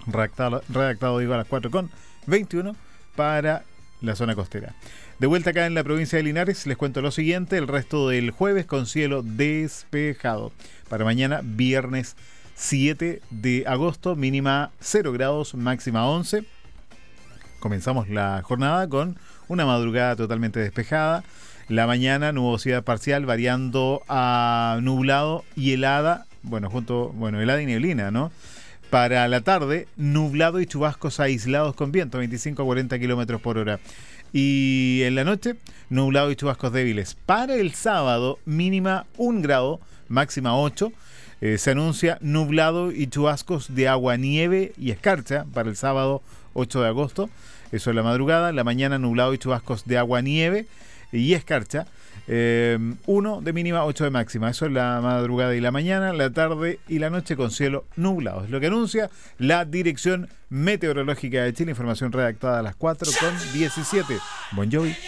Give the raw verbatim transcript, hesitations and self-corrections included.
redactado, redactado digo, a las cuatro con veintiuno para la zona costera. De vuelta acá en la provincia de Linares, les cuento lo siguiente: el resto del jueves con cielo despejado. Para mañana, viernes siete de agosto, mínima cero grados, máxima once. Comenzamos la jornada con una madrugada totalmente despejada. La mañana, nubosidad parcial, variando a nublado y helada. Bueno, junto, bueno, helada y neblina, ¿no? Para la tarde, nublado y chubascos aislados con viento, veinticinco a cuarenta kilómetros por hora. Y en la noche, nublado y chubascos débiles. Para el sábado, mínima un grado, máxima ocho. Eh, se anuncia nublado y chubascos de agua, nieve y escarcha para el sábado ocho de agosto. Eso es la madrugada. La mañana, nublado y chubascos de agua, nieve y escarcha. Eh, uno de mínima, ocho de máxima. Eso es la madrugada y la mañana. La tarde y la noche con cielo nublado. Es lo que anuncia la Dirección Meteorológica de Chile. Información redactada a las cuatro con diecisiete. Bon Jovi.